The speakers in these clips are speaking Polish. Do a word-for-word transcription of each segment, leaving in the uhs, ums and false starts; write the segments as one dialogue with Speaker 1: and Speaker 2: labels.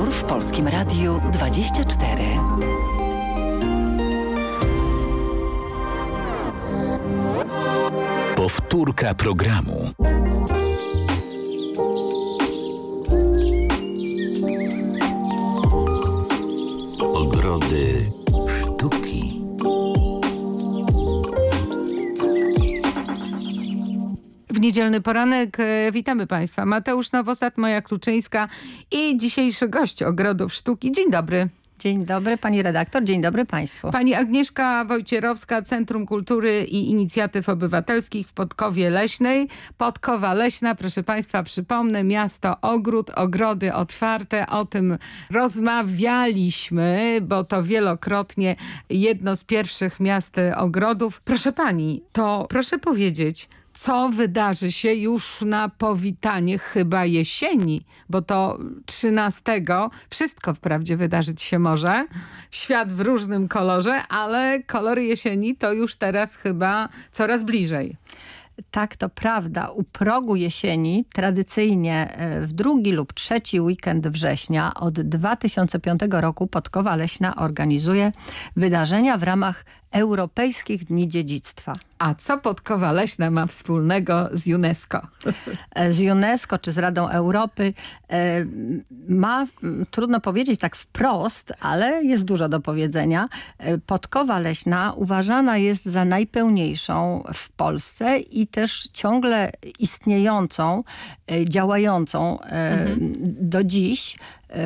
Speaker 1: wieczór w Polskim Radiu dwadzieścia cztery.
Speaker 2: Powtórka programu. Ogrody sztuki.
Speaker 3: W niedzielny poranek witamy Państwa. Mateusz Nowosad, Maja Kluczyńska i dzisiejszy gość Ogrodów Sztuki. Dzień dobry.
Speaker 4: Dzień dobry pani redaktor, dzień dobry państwu.
Speaker 3: Pani Agnieszka Wojcierowska, Centrum Kultury i Inicjatyw Obywatelskich w Podkowie Leśnej. Podkowa Leśna, proszę państwa, przypomnę, miasto ogród, ogrody otwarte. O tym rozmawialiśmy, bo to wielokrotnie jedno z pierwszych miast ogrodów. Proszę pani, to proszę powiedzieć, co wydarzy się już na powitanie chyba jesieni, bo to trzynastego wszystko wprawdzie wydarzyć się może. Świat w różnym kolorze, ale kolory jesieni to już teraz chyba coraz bliżej.
Speaker 4: Tak, to prawda. U progu jesieni tradycyjnie w drugi lub trzeci weekend września od dwa tysiące piątego roku Podkowa Leśna organizuje wydarzenia w ramach Europejskich Dni Dziedzictwa.
Speaker 3: A co Podkowa Leśna ma wspólnego z UNESCO?
Speaker 4: Z UNESCO czy z Radą Europy ma, trudno powiedzieć tak wprost, ale jest dużo do powiedzenia. Podkowa Leśna uważana jest za najpełniejszą w Polsce i też ciągle istniejącą, działającą mhm. do dziś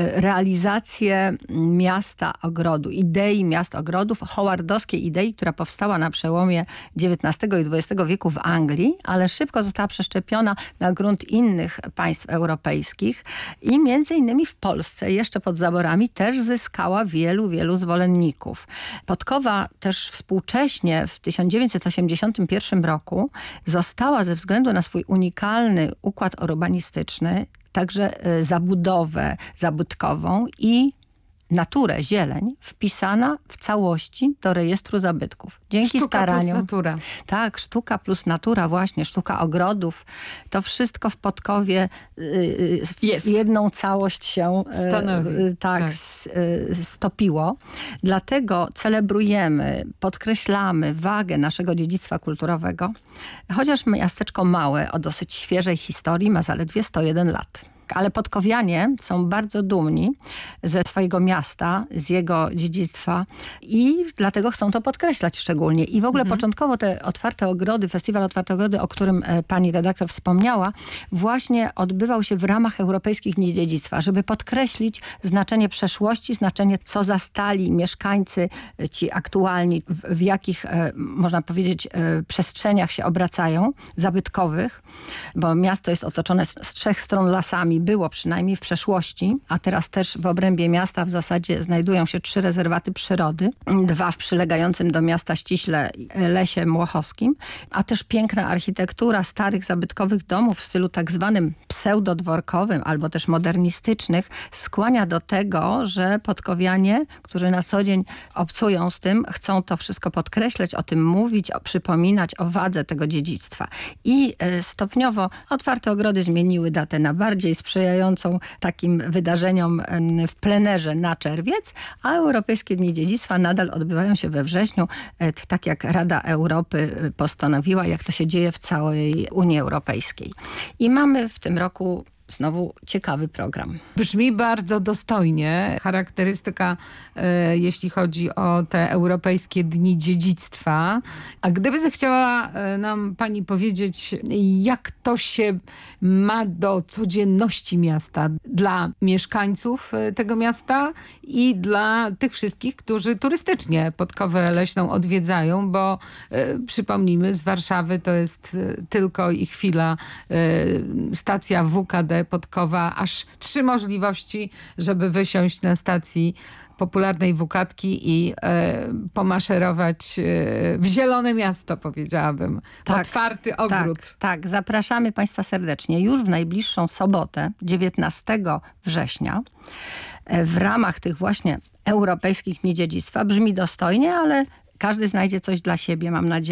Speaker 4: realizację miasta ogrodu, idei miasta ogrodów, howardowskiej idei, która powstała na przełomie dziewiętnastego i dwudziestego wieku w Anglii, ale szybko została przeszczepiona na grunt innych państw europejskich i między innymi w Polsce, jeszcze pod zaborami, też zyskała wielu, wielu zwolenników. Podkowa też współcześnie w tysiąc dziewięćset osiemdziesiątym pierwszym roku została ze względu na swój unikalny układ urbanistyczny, także zabudowę zabytkową i naturę, zieleń, wpisana w całości do rejestru zabytków. Dzięki
Speaker 3: sztuka
Speaker 4: staraniom.
Speaker 3: Plus natura.
Speaker 4: Tak, sztuka plus natura, właśnie, sztuka ogrodów. To wszystko w Podkowie y, w jedną całość się
Speaker 3: stanowi.
Speaker 4: Y, tak, tak. S, y, stopiło. Dlatego celebrujemy, podkreślamy wagę naszego dziedzictwa kulturowego. Chociaż miasteczko małe o dosyć świeżej historii ma zaledwie sto jeden lat. Ale podkowianie są bardzo dumni ze swojego miasta, z jego dziedzictwa i dlatego chcą to podkreślać szczególnie. I w ogóle mhm. początkowo te otwarte ogrody, festiwal Otwarte Ogrody, o którym pani redaktor wspomniała, właśnie odbywał się w ramach Europejskich Dni Dziedzictwa, żeby podkreślić znaczenie przeszłości, znaczenie co zastali mieszkańcy ci aktualni, w, w jakich można powiedzieć przestrzeniach się obracają, zabytkowych, bo miasto jest otoczone z, z trzech stron lasami, było przynajmniej w przeszłości, a teraz też w obrębie miasta w zasadzie znajdują się trzy rezerwaty przyrody, dwa w przylegającym do miasta ściśle lesie młochowskim, a też piękna architektura starych zabytkowych domów w stylu tak zwanym pseudodworkowym albo też modernistycznych skłania do tego, że podkowianie, którzy na co dzień obcują z tym, chcą to wszystko podkreślać, o tym mówić, o, przypominać o wadze tego dziedzictwa. I y, stopniowo Otwarte Ogrody zmieniły datę na bardziej sprzyjającą takim wydarzeniom w plenerze na czerwiec, a Europejskie Dni Dziedzictwa nadal odbywają się we wrześniu, tak jak Rada Europy postanowiła, jak to się dzieje w całej Unii Europejskiej. I mamy w tym roku znowu ciekawy program.
Speaker 3: Brzmi bardzo dostojnie. Charakterystyka, e, jeśli chodzi o te Europejskie Dni Dziedzictwa. A gdyby zechciała e, nam pani powiedzieć, jak to się ma do codzienności miasta dla mieszkańców e, tego miasta i dla tych wszystkich, którzy turystycznie Podkowę Leśną odwiedzają, bo e, przypomnijmy, z Warszawy to jest e, tylko i chwila e, stacja W K D Podkowa, aż trzy możliwości, żeby wysiąść na stacji popularnej Wukatki i e, pomaszerować e, w zielone miasto, powiedziałabym. Tak, otwarty ogród.
Speaker 4: Tak, tak, zapraszamy państwa serdecznie już w najbliższą sobotę, dziewiętnastego września, w ramach tych właśnie Europejskich Dni Dziedzictwa. Brzmi dostojnie, ale każdy znajdzie coś dla siebie, mam nadzieję.